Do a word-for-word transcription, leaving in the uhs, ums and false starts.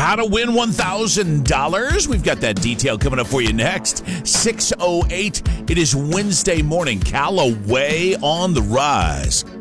how to win one thousand dollars. We've got that detail coming up for you next. six oh eight. It is Wednesday morning. Callaway on the rise.